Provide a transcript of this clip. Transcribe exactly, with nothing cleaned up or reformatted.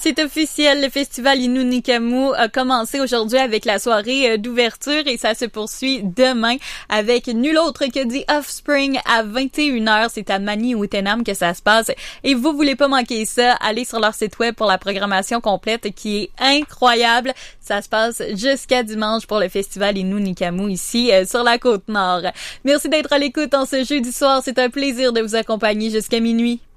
C'est officiel, le festival Inunikamu a commencé aujourd'hui avec la soirée d'ouverture et ça se poursuit demain avec nul autre que The Offspring à vingt et une heures. C'est à Mani-Outenam que ça se passe et vous voulez pas manquer ça, allez sur leur site web pour la programmation complète qui est incroyable. Ça se passe jusqu'à dimanche pour le festival Inunikamu ici euh, sur la Côte-Nord. Merci d'être à l'écoute en ce jeudi soir, c'est un plaisir de vous accompagner jusqu'à minuit.